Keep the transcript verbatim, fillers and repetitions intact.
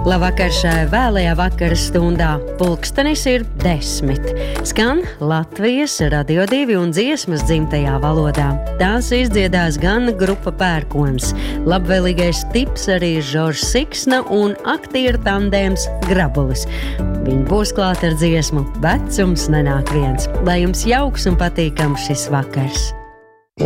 Labvakar šajā vēlajā vakara stundā. Pulkstenis ir desmit. Skan Latvijas Radio divi un dziesmas dzimtajā valodā. Tās izdziedās gan grupa Pērkons, labvēlīgais tips arī Žoržs Siksna un aktieru tandēms Grabulis. Viņi būs klāt ar dziesmu Vecums nenāk viens. Lai jums jauks un patīkams šis vakars!